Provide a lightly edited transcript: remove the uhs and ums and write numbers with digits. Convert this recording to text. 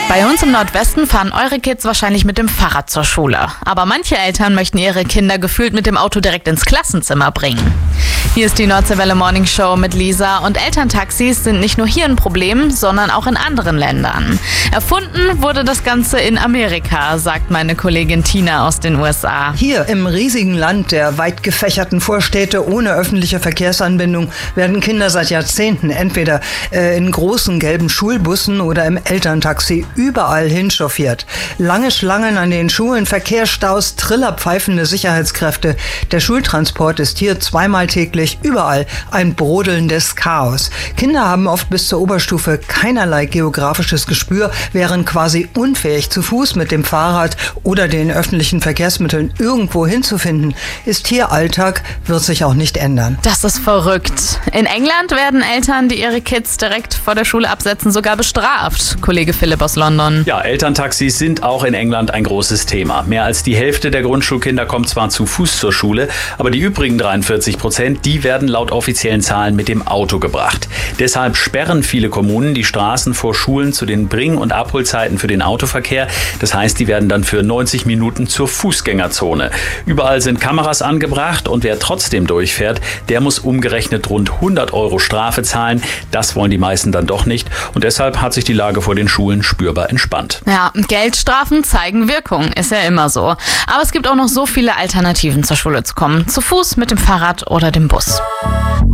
Bei uns im Nordwesten fahren eure Kids wahrscheinlich mit dem Fahrrad zur Schule. Aber manche Eltern möchten ihre Kinder gefühlt mit dem Auto direkt ins Klassenzimmer bringen. Hier ist die Nordseewelle Morning Show mit Lisa. Und Elterntaxis sind nicht nur hier ein Problem, sondern auch in anderen Ländern. Erfunden wurde das Ganze in Amerika, sagt meine Kollegin Tina aus den USA. Hier im riesigen Land der weit gefächerten Vorstädte ohne öffentliche Verkehrsanbindung werden Kinder seit Jahrzehnten entweder in großen gelben Schulbussen oder im Elterntaxi überall hinchauffiert. Lange Schlangen an den Schulen, Verkehrsstaus, trillerpfeifende Sicherheitskräfte. Der Schultransport ist hier zweimal täglich überall ein brodelndes Chaos. Kinder haben oft bis zur Oberstufe keinerlei geografisches Gespür, wären quasi unfähig, zu Fuß, mit dem Fahrrad oder den öffentlichen Verkehrsmitteln irgendwo hinzufinden. Ist hier Alltag, wird sich auch nicht ändern. Das ist verrückt. In England werden Eltern, die ihre Kids direkt vor der Schule absetzen, sogar bestraft. Kollege Philipp aus London. Ja, Elterntaxis sind auch in England ein großes Thema. Mehr als die Hälfte der Grundschulkinder kommt zwar zu Fuß zur Schule, aber die übrigen 43%, die werden laut offiziellen Zahlen mit dem Auto gebracht. Deshalb sperren viele Kommunen die Straßen vor Schulen zu den Bring- und Abholzeiten für den Autoverkehr. Das heißt, die werden dann für 90 Minuten zur Fußgängerzone. Überall sind Kameras angebracht und wer trotzdem durchfährt, der muss umgerechnet rund 100 € Strafe zahlen. Das wollen die meisten dann doch nicht und deshalb hat sich die Lage vor den Schulen spürbar entspannt. Ja, Geldstrafen zeigen Wirkung, ist ja immer so. Aber es gibt auch noch so viele Alternativen zur Schule zu kommen. Zu Fuß, mit dem Fahrrad oder dem Bus.